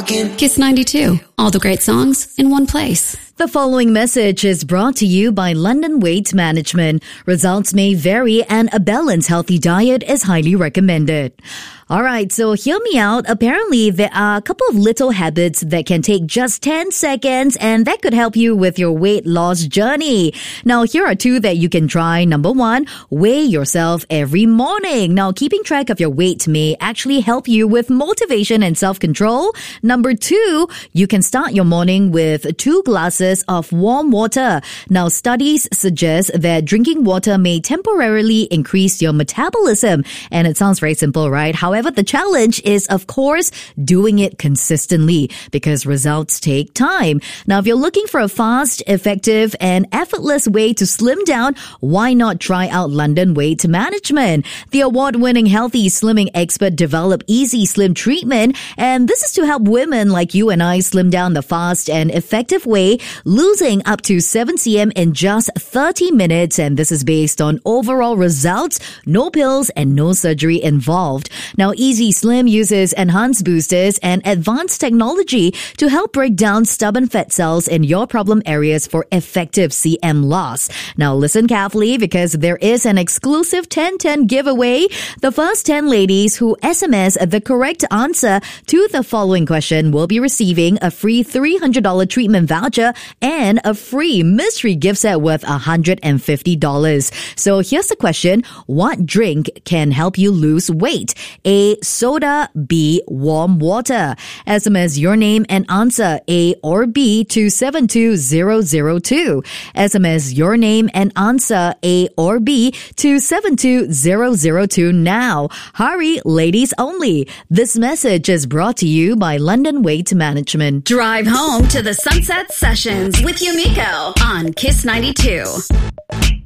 talking. Kiss 92. All the great songs in one place. The following message is brought to you by London Weight Management. Results may vary and a balanced healthy diet is highly recommended. Alright, so hear me out. Apparently, there are a couple of little habits that can take just 10 seconds and that could help you with your weight loss journey. Now, here are two that you can try. Number one, weigh yourself every morning. Now, keeping track of your weight may actually help you with motivation and self-control. Number two, you can start your morning with 2 glasses of warm water. Now, studies suggest that drinking water may temporarily increase your metabolism. And it sounds very simple, right? However, the challenge is, of course, doing it consistently because results take time. Now, if you're looking for a fast, effective, and effortless way to slim down, why not try out London Weight Management? The award-winning healthy slimming expert developed Easy Slim treatment, and this is to help women like you and I slim down the fast and effective way, losing up to 7 cm in just 30 minutes, and this is based on overall results, no pills, and no surgery involved. Now, Easy Slim uses enhanced boosters and advanced technology to help break down stubborn fat cells in your problem areas for effective CM loss. Now, listen carefully because there is an exclusive 10-10 giveaway. The first 10 ladies who SMS the correct answer to the following question will be receiving a free $300 treatment voucher and a free mystery gift set worth $150. So here's the question. What drink can help you lose weight? A, soda. B, warm water. SMS your name and answer A or B to 72002. SMS your name and answer A or B to 72002 now. Hurry, ladies only. This message is brought to you by London Weight Management. Drive home to the Sunset Sessions with Yumiko on Kiss 92.